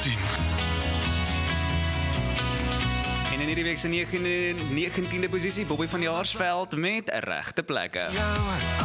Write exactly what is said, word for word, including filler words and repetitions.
tien. En in hierdie week se negentiende posisie, Bobby van Jaarsveld met 'n regte plekke. Jou